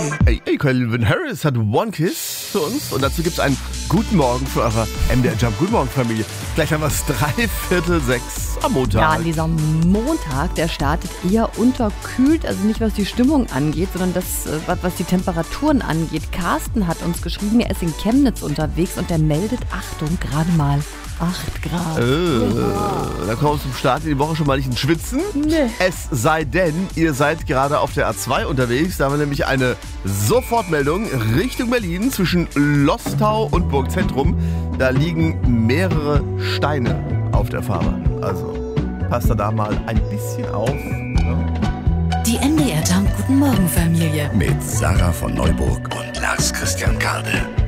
Hey, Calvin Harris hat One Kiss für uns und dazu gibt es einen guten Morgen für eure MDR Jump. Guten Morgen, Familie. Gleich haben wir es 5:45 am Montag. Ja, dieser Montag, der startet eher unterkühlt, also nicht was die Stimmung angeht, sondern das, was die Temperaturen angeht. Carsten hat uns geschrieben, er ist in Chemnitz unterwegs und der meldet, Achtung, gerade mal 8 Grad. Da kommen wir zum Start in die Woche schon mal nicht ins Schwitzen. Nee. Es sei denn, ihr seid gerade auf der A2 unterwegs. Da haben wir nämlich eine Sofortmeldung Richtung Berlin zwischen Lostau und Burgzentrum. Da liegen mehrere Steine auf der Fahrbahn. Also passt da mal ein bisschen auf. Die MDR Jump Guten Morgen Familie. Mit Sarah von Neuburg und Lars Christian Kade.